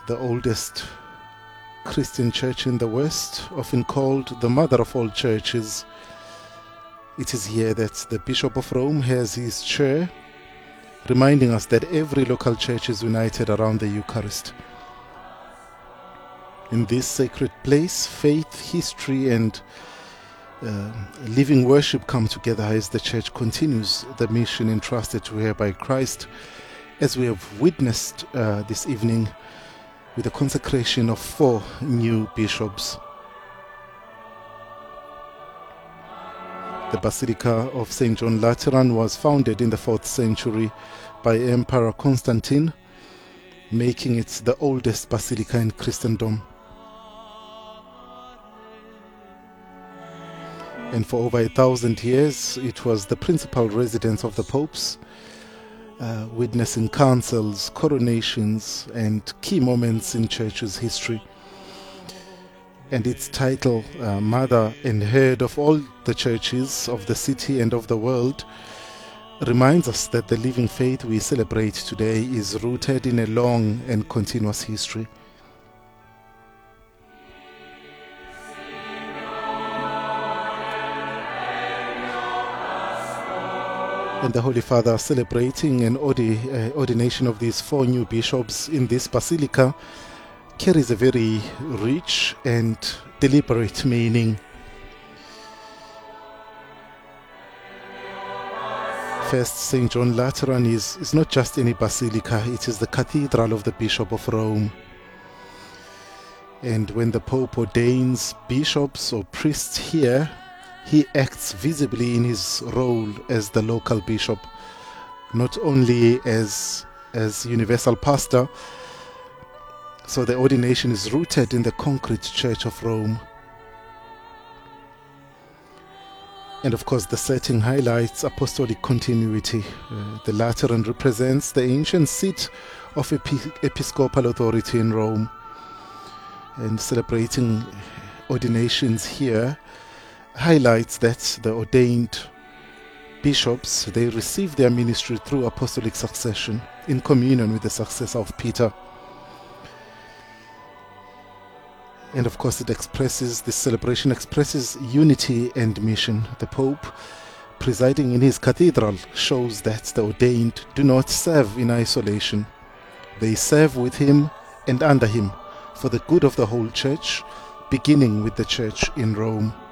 the oldest Christian church in the West, often called the mother of all churches. It is here that the Bishop of Rome has his chair, reminding us that every local church is united around the Eucharist. In this sacred place, faith, history, and living worship come together as the church continues the mission entrusted to her by Christ, as we have witnessed this evening with the consecration of 4 new bishops. The Basilica of St. John Lateran was founded in the 4th century by Emperor Constantine, making it the oldest basilica in Christendom. And for over 1,000 years, it was the principal residence of the popes, witnessing councils, coronations, and key moments in church's history. And its title, Mother and Head of all the churches of the city and of the world, reminds us that the living faith we celebrate today is rooted in a long and continuous history. And the Holy Father, celebrating an ordination of these 4 new bishops in this basilica, carries a very rich and deliberate meaning. First, St. John Lateran is not just any basilica, it is the cathedral of the Bishop of Rome. And when the Pope ordains bishops or priests here, he acts visibly in his role as the local bishop, not only as universal pastor. So the ordination is rooted in the concrete Church of Rome. And of course, the setting highlights apostolic continuity. The Lateran represents the ancient seat of episcopal authority in Rome. And celebrating ordinations here highlights that the ordained bishops, they receive their ministry through apostolic succession in communion with the successor of Peter. And of course, this celebration expresses unity and mission. The Pope, presiding in his cathedral, shows that the ordained do not serve in isolation. They serve with him and under him for the good of the whole church, beginning with the church in Rome.